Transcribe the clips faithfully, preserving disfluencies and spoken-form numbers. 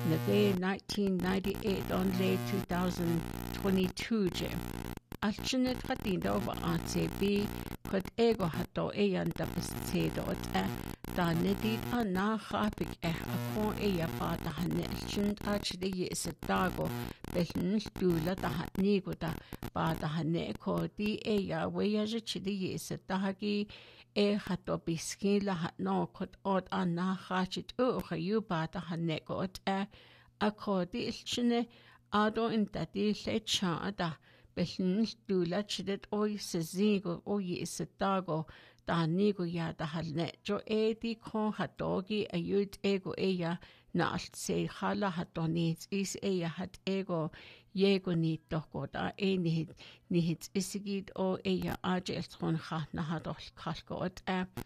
nage nineteen ninety-eight on le two thousand twenty-two je. Alchinet hatinda over A T B kod ego hato eyan tapos tedo at eh da nedit a na chapik eh a kon eya pa da hanne alchint achde yes dago beln stula da hat nigo da ba da hanne ko di eya weya je chide yes da hagi e hato biskin la hat no kod od a na chachit o khayu ba da hanne ko at eh a ko di alchine ado intati le cha da beln stula chide oi se zigo o yes dago da nigo ya da halne jo e di kon hatogi ayud ego eya na alt se khala hatonit is eya hat ego yego ni toko da e ni ni hit isigid o eya aje eltron kha na hadol khalko at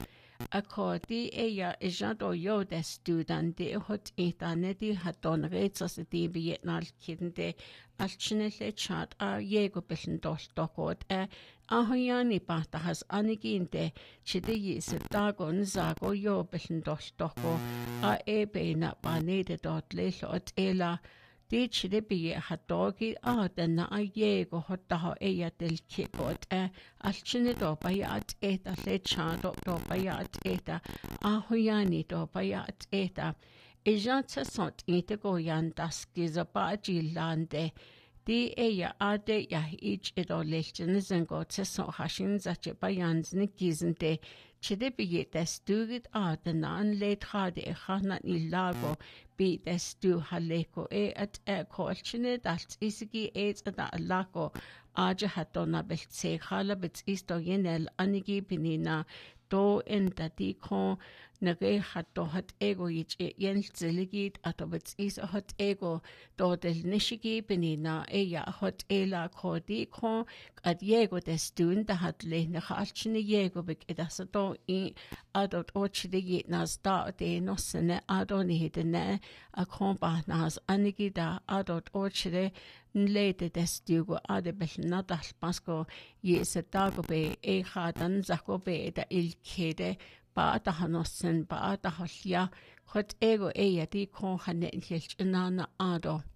a kodi eya ejado yo des studan de hot eternity haton retsas de vietnal kinde alchinele chat a yego beln dol tokot e a hoyani pata has aniginte chide yis dagon zago yo beln dol toko a ebe na banede dot lelot ela di chide bi hatogi a den a yego hotta ho eya del kibot e alchine do bayat eta le chat do bayat eta a hoyani do bayat eta e jantsa sont ite goyan das gizaba gilande di eya ade ya ich edo lechten zengo tso hashin zache bayans ni gizente chide bi des dugit a den an le trade e khana ni lago bi des du haleko e at e kolchine dat isigi et da lago aje hatona beltse khala bit isto yenel anigi binina do in da di kon nage hatto hat ego ich yen zeligit atobits is hat ego do del nishigi binina e ya hot ela kodi kon at yego des dun da hat le na khalchine yego bik edas do in adot ochide yit nas da de nosne adoni hidene a kon ba nas anigi da adot ochide nlete des dugo ade bel nadal pasko yes dago be e khadan zako be da il kede ba da hanossen ba da halya khot ego e ya di kon hanen hilch nana ado